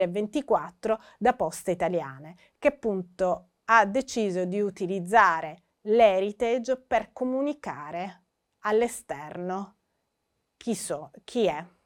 2024 da Poste Italiane, che appunto ha deciso di utilizzare l'heritage per comunicare all'esterno chi è.